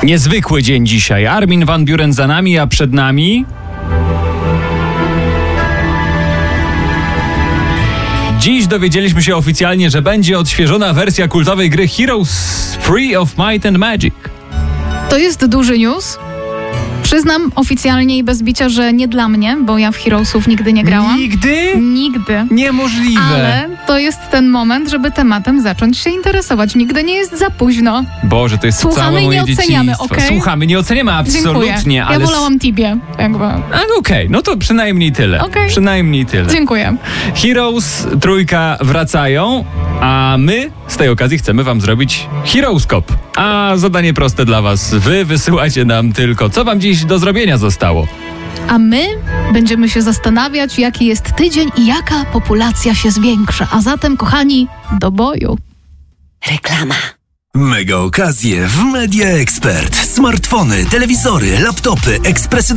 Niezwykły dzień dzisiaj. Armin van Buuren za nami, a przed nami... Dziś dowiedzieliśmy się oficjalnie, że będzie odświeżona wersja kultowej gry Heroes Free of Might and Magic. To jest duży news. Przyznam oficjalnie i bez bicia, że nie dla mnie, bo ja w Heroesów nigdy nie grałam. Nigdy? Nigdy. Niemożliwe. Ale to jest ten moment, żeby tematem zacząć się interesować. Nigdy nie jest za późno. Boże, to jest Słuchamy, całe moje nie oceniamy, dzieciństwo. okej? Słuchamy, nie oceniamy absolutnie, Dziękuję. ale... Ja wolałam Tibie. Jakby. Okej, no to przynajmniej tyle. Okej. Przynajmniej tyle. Dziękuję. Heroes trójka wracają, a my z tej okazji chcemy wam zrobić Heroeskop. A zadanie proste dla was. Wy wysyłacie nam tylko, co wam dziś do zrobienia zostało. A my będziemy się zastanawiać, jaki jest tydzień i jaka populacja się zwiększa. A zatem, kochani, do boju. Reklama. Mega okazje w Media Expert. Smartfony, telewizory, laptopy, ekspresy